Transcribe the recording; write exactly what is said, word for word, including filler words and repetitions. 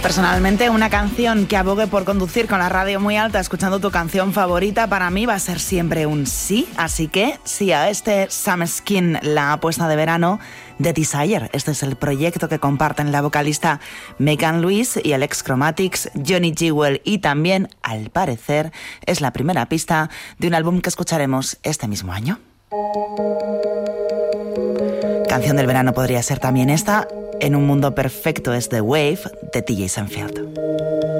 Personalmente, una canción que abogue por conducir con la radio muy alta escuchando tu canción favorita, para mí va a ser siempre un sí. Así que sí a este Sam Skin, la apuesta de verano de Desire. Este es el proyecto que comparten la vocalista Megan Lewis y el ex Chromatics Johnny Jewel, y también, al parecer, es la primera pista de un álbum que escucharemos este mismo año. Canción del verano podría ser también esta. En un mundo perfecto es The Wave de D J Sanfield.